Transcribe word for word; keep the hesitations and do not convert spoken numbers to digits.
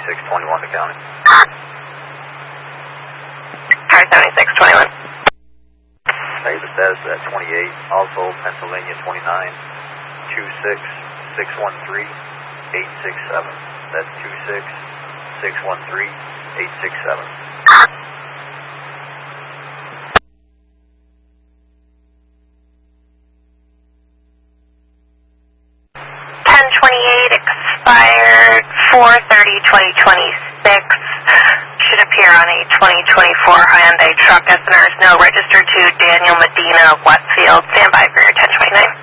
seventy-six twenty-one to county. Car seventy-six twenty-one. Hey, the status at twenty-eight, also Pennsylvania twenty-nine, two six six one three eight six seven. That's two six six one three eight six seven. ten twenty-eight expired four thirty twenty twenty-six. Should appear on a twenty twenty-four Hyundai truck. S N R is no registered to Daniel Medina, Westfield. Stand by for your ten twenty-nine.